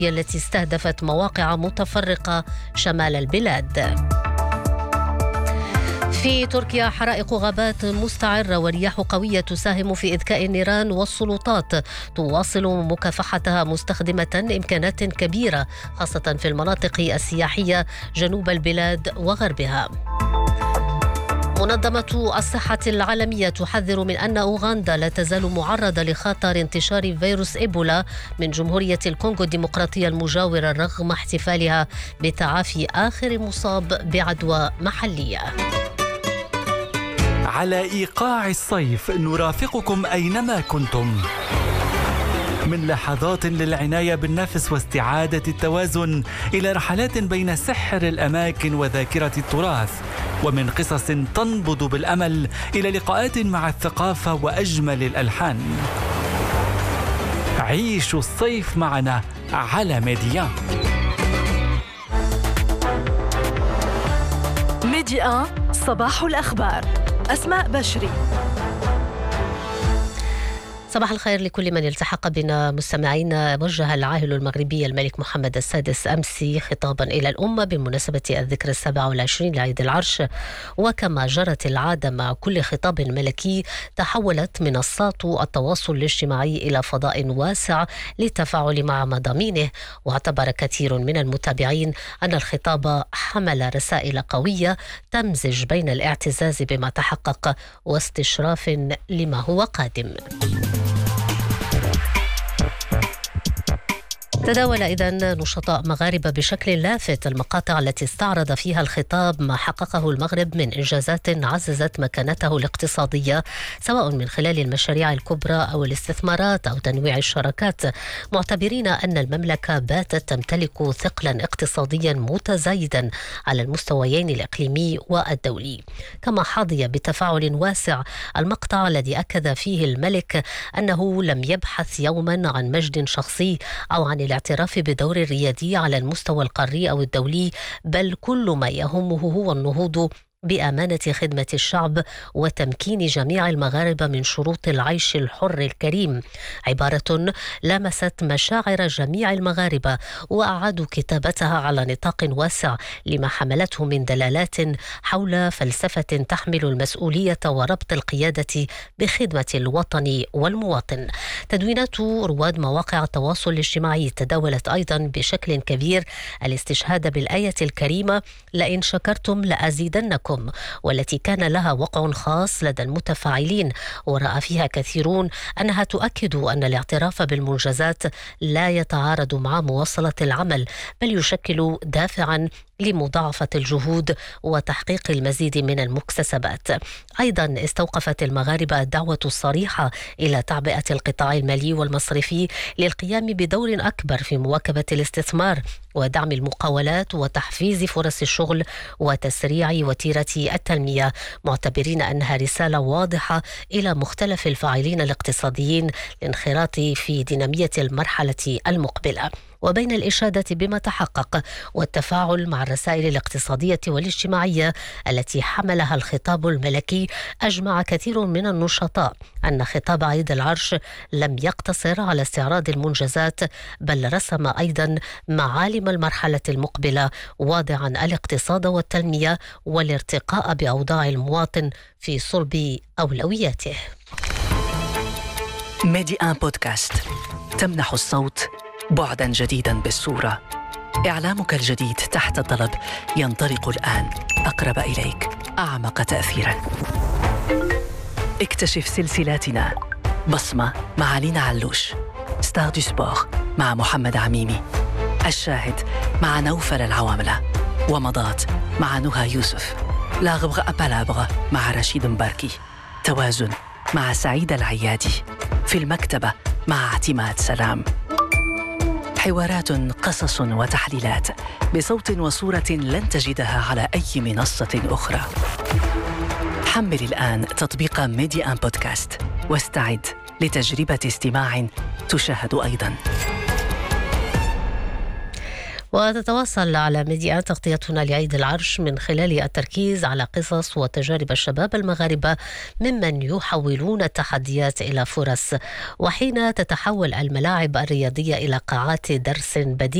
هي التي استهدفت مواقع متفرقة شمال البلاد. في تركيا حرائق غابات مستعرة ورياح قوية تساهم في إذكاء النيران، والسلطات تواصل مكافحتها مستخدمة إمكانات كبيرة خاصة في المناطق السياحية جنوب البلاد وغربها. منظمة الصحة العالمية تحذر من أن أوغندا لا تزال معرضة لخطر انتشار فيروس إيبولا من جمهورية الكونغو الديمقراطية المجاورة رغم احتفالها بتعافي آخر مصاب بعدوى محلية. على إيقاع الصيف نرافقكم أينما كنتم، من لحظات للعناية بالنفس واستعادة التوازن إلى رحلات بين سحر الأماكن وذاكرة التراث، ومن قصص تنبض بالأمل إلى لقاءات مع الثقافة وأجمل الألحان. عيشوا الصيف معنا على ميديا. ميديا صباح الأخبار. أسماء بشري. صباح الخير لكل من التحق بنا مستمعينا. وجه العاهل المغربي الملك محمد السادس أمس خطابا إلى الأمة بمناسبة الذكرى 27 لعيد العرش، وكما جرت العادة مع كل خطاب ملكي تحولت منصات التواصل الاجتماعي إلى فضاء واسع للتفاعل مع مضامينه، واعتبر كثير من المتابعين أن الخطاب حمل رسائل قوية تمزج بين الاعتزاز بما تحقق واستشراف لما هو قادم. تداول إذن نشطاء مغاربة بشكل لافت المقاطع التي استعرض فيها الخطاب ما حققه المغرب من إنجازات عززت مكانته الاقتصادية، سواء من خلال المشاريع الكبرى أو الاستثمارات أو تنويع الشراكات، معتبرين أن المملكة باتت تمتلك ثقلا اقتصاديا متزايدا على المستويين الإقليمي والدولي. كما حظي بتفاعل واسع المقطع الذي أكد فيه الملك أنه لم يبحث يوما عن مجد شخصي أو عن الاعتراف بدور الريادي على المستوى القاري أو الدولي، بل كل ما يهمه هو النهوض بأمانة خدمة الشعب وتمكين جميع المغاربة من شروط العيش الحر الكريم، عبارة لمست مشاعر جميع المغاربة وأعادوا كتابتها على نطاق واسع لما حملته من دلالات حول فلسفة تحمل المسؤولية وربط القيادة بخدمة الوطن والمواطن. تدوينات رواد مواقع التواصل الاجتماعي تداولت أيضا بشكل كبير الاستشهاد بالآية الكريمة لئن شكرتم لأزيدنكم، والتي كان لها وقع خاص لدى المتفاعلين، ورأى فيها كثيرون أنها تؤكد أن الاعتراف بالمنجزات لا يتعارض مع مواصلة العمل، بل يشكل دافعا لمضاعفة الجهود وتحقيق المزيد من المكتسبات. أيضا استوقفت المغاربة الدعوة الصريحة إلى تعبئة القطاع المالي والمصرفي للقيام بدور أكبر في مواكبة الاستثمار ودعم المقاولات وتحفيز فرص الشغل وتسريع وتيرة التنمية، معتبرين أنها رسالة واضحة إلى مختلف الفاعلين الاقتصاديين للانخراط في دينامية المرحلة المقبلة. وبين الإشادة بما تحقق والتفاعل مع الرسائل الاقتصادية والاجتماعية التي حملها الخطاب الملكي، أجمع كثير من النشطاء أن خطاب عيد العرش لم يقتصر على استعراض المنجزات، بل رسم أيضا معالم المرحلة المقبلة، واضعا الاقتصاد والتنمية والارتقاء بأوضاع المواطن في صلب أولوياته. ميديا بودكاست تمنح الصوت بعداً جديداً بالصورة. إعلامك الجديد تحت الطلب ينطلق الآن أقرب إليك، أعمق تأثيراً. اكتشف سلسلاتنا: بصمة مع لينا علوش، ستار دو سبور مع محمد عميمي، الشاهد مع نوفل العواملة، ومضات مع نهى يوسف، لا غبغة أبالابغة مع رشيد مباركي، توازن مع سعيد العيادي، في المكتبة مع اعتماد سلام. حوارات، قصص وتحليلات بصوت وصورة لن تجدها على أي منصة أخرى. حمل الآن تطبيق ميديا بودكاست واستعد لتجربة استماع تشاهد أيضاً. وتتواصل على ميديا تغطيتنا لعيد العرش من خلال التركيز على قصص وتجارب الشباب المغاربة ممن يحولون التحديات إلى فرص. وحين تتحول الملاعب الرياضية إلى قاعات درس بديل